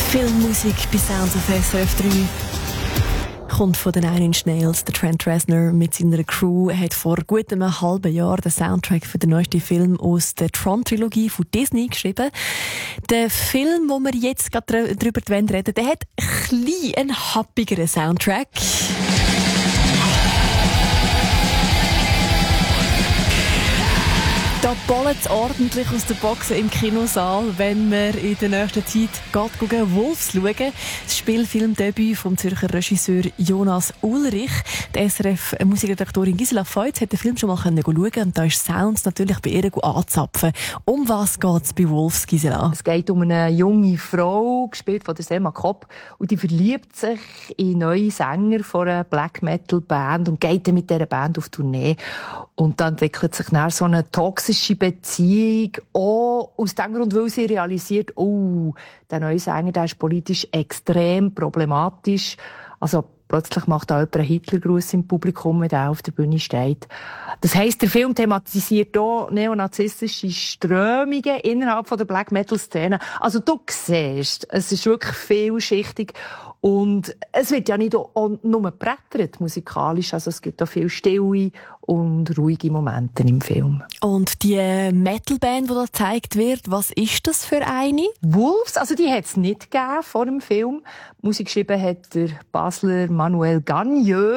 Filmmusik bei Sounds of SRF 3 kommt von den Nine Inch Nails. Der Trent Reznor mit seiner Crew hat vor gut einem halben Jahr den Soundtrack für den neuesten Film aus der Tron-Trilogie von Disney geschrieben. Der Film, wo wir jetzt gerade drüber reden, der hat einen happigeren Soundtrack. Da bollt es ordentlich aus der Boxen im Kinosaal, wenn wir in der nächsten Zeit Wolves schauen. Das Spielfilmdebüt vom Zürcher Regisseur Jonas Ulrich. Die SRF-Musikredaktorin Gisela Feutz hat den Film schon mal schauen und da ist Sounds natürlich bei ihr anzapfen. Um was geht es bei Wolves, Gisela? Es geht um eine junge Frau, gespielt von der Selma Kopp, und die verliebt sich in neue Sänger von einer Black-Metal-Band und geht dann mit dieser Band auf Tournee. Und dann entwickelt sich dann so eine toxische Beziehung, auch aus dem Grund, weil sie realisiert, der neue Sänger, der ist politisch extrem problematisch. Also plötzlich macht da jemand einen Hitlergruß im Publikum, wenn er auf der Bühne steht. Das heisst, der Film thematisiert auch neonazistische Strömungen innerhalb von der Black-Metal-Szene. Also du siehst, es ist wirklich vielschichtig. Und es wird ja nicht nur gebrettert musikalisch, also es gibt auch viel stille und ruhige Momente im Film. Und die Metalband, die da gezeigt wird, was ist das für eine? Wolves, also die hat es nicht gegeben vor dem Film. Musik geschrieben hat der Basler Manuel Gagneux.